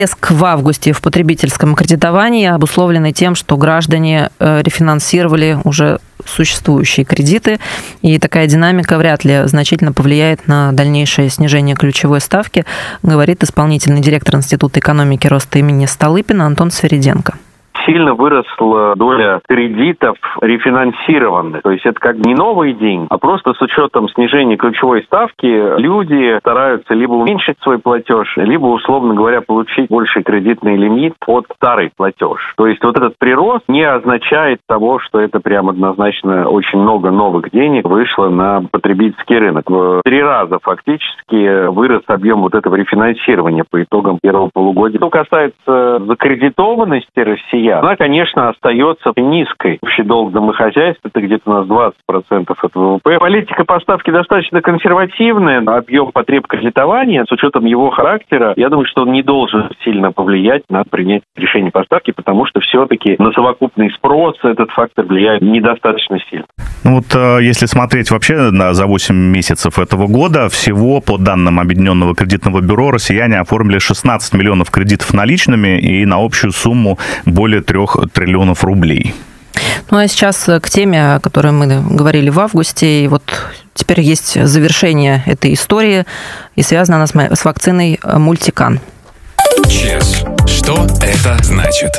Всплеск в августе в потребительском кредитовании обусловленный тем, что граждане рефинансировали уже существующие кредиты, и такая динамика вряд ли значительно повлияет на дальнейшее снижение ключевой ставки, говорит исполнительный директор Института экономики и роста имени Столыпина Антон Свериденко. Сильно выросла доля кредитов рефинансированных. То есть это как не новый день, а просто с учетом снижения ключевой ставки люди стараются либо уменьшить свой платеж, либо, условно говоря, получить больший кредитный лимит под старый платеж. То есть вот этот прирост не означает того, что это прям однозначно очень много новых денег вышло на потребительский рынок. В 3 раза фактически вырос объем вот этого рефинансирования по итогам первого полугодия. Что касается закредитованности россиян, она, конечно, остается низкой. Общий долг домохозяйств – это где-то у нас 20% от ВВП. Политика поставки достаточно консервативная. Объем потреб кредитования, с учетом его характера, я думаю, что он не должен сильно повлиять на принятие решения поставки, потому что все-таки на совокупный спрос этот фактор влияет недостаточно сильно. Ну вот если смотреть вообще за 8 месяцев этого года, всего, по данным Объединенного кредитного бюро, россияне оформили 16 миллионов кредитов наличными и на общую сумму более 3 триллионов рублей. Ну а сейчас к теме, о которой мы говорили в августе, и вот теперь есть завершение этой истории, и связана она с вакциной Мультикан. ЧЕС. Что это значит?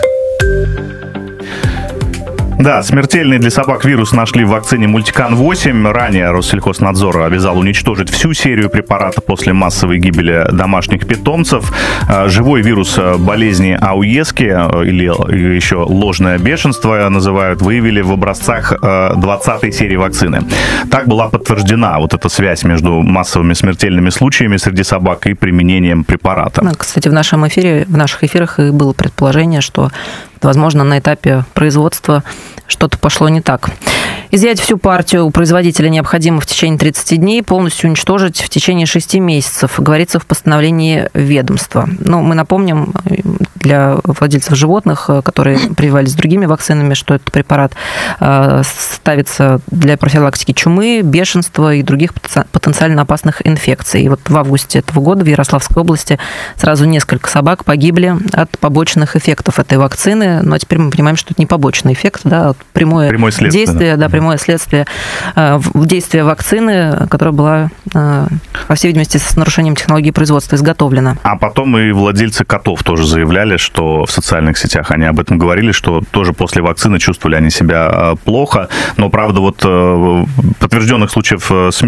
Да, смертельный для собак вирус нашли в вакцине Мультикан-8. Ранее Россельхознадзор обязал уничтожить всю серию препарата после массовой гибели домашних питомцев. Живой вирус болезни Ауески, или еще ложное бешенство называют, выявили в образцах 20-й серии вакцины. Так была подтверждена вот эта связь между массовыми смертельными случаями среди собак и применением препарата. Кстати, в наших эфирах и было предположение, что, возможно, на этапе производства что-то пошло не так. Изъять всю партию у производителя необходимо в течение 30 дней, полностью уничтожить в течение 6 месяцев, говорится в постановлении ведомства. Но мы напомним для владельцев животных, которые прививались другими вакцинами, что этот препарат ставится для профилактики чумы, бешенства и других потенциально опасных инфекций. И вот в августе этого года в Ярославской области сразу несколько собак погибли от побочных эффектов этой вакцины. Ну а теперь мы понимаем, что это не побочный эффект, да, прямое действие, да, прямое следствие действия вакцины, которая была, по всей видимости, с нарушением технологии производства изготовлена. А потом и владельцы котов тоже заявляли, что в социальных сетях они об этом говорили, что тоже после вакцины чувствовали они себя плохо, но, правда, вот подтвержденных случаев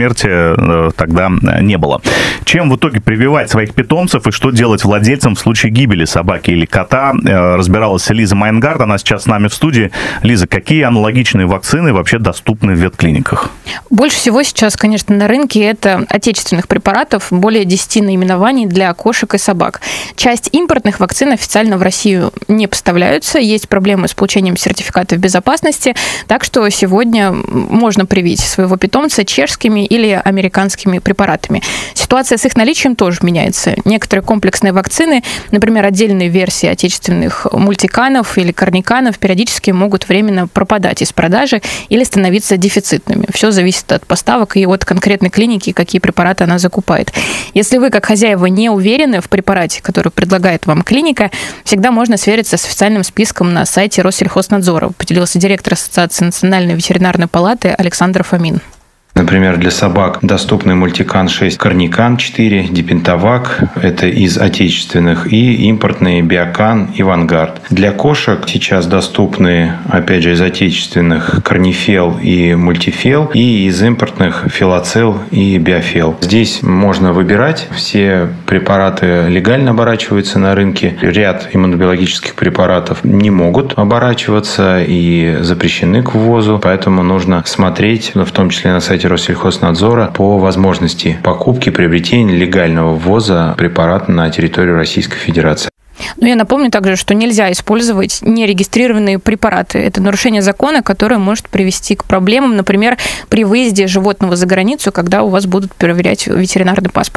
смерти тогда не было. Чем в итоге прививать своих питомцев и что делать владельцам в случае гибели собаки или кота, разбиралась Лиза Майнгард, она сейчас с нами в студии. Лиза, какие аналогичные вакцины вообще доступны в ветклиниках? Больше всего сейчас, конечно, на рынке это отечественных препаратов, более 10 наименований для кошек и собак. Часть импортных вакцин официально в Россию не поставляются, есть проблемы с получением сертификатов безопасности, так что сегодня можно привить своего питомца чешскими или американскими препаратами. Ситуация с их наличием тоже меняется. Некоторые комплексные вакцины, например, отдельные версии отечественных мультиканов или корниканов, периодически могут временно пропадать из продажи или становиться дефицитными. Все зависит от поставок и от конкретной клиники, какие препараты она закупает. Если вы, как хозяева, не уверены в препарате, который предлагает вам клиника, всегда можно свериться с официальным списком на сайте Россельхознадзора, поделился директор Ассоциации национальной ветеринарной палаты Александр Фомин. Например, для собак доступны Мультикан 6, Корникан 4, Дипентовак, это из отечественных, и импортные Биокан и Вангард. Для кошек сейчас доступны, опять же, из отечественных Корнифел и Мультифел, и из импортных Филоцел и Биофел. Здесь можно выбирать, все препараты легально оборачиваются на рынке, ряд иммунобиологических препаратов не могут оборачиваться и запрещены к ввозу, поэтому нужно смотреть, в том числе на сайте Россельхознадзора, по возможности покупки, приобретения легального ввоза препарата на территорию Российской Федерации. Но я напомню также, что нельзя использовать нерегистрированные препараты. Это нарушение закона, которое может привести к проблемам, например, при выезде животного за границу, когда у вас будут проверять ветеринарный паспорт.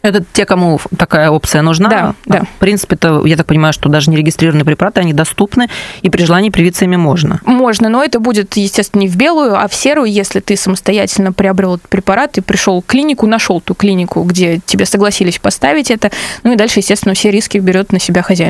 Это те, кому такая опция нужна? Да. В принципе, это, я так понимаю, что даже нерегистрированные препараты, они доступны, и при желании привиться ими можно. Можно, но это будет, естественно, не в белую, а в серую, если ты самостоятельно приобрел этот препарат и пришел в клинику, нашел ту клинику, где тебе согласились поставить это, ну и дальше, естественно, все риски берет на себя хозяин.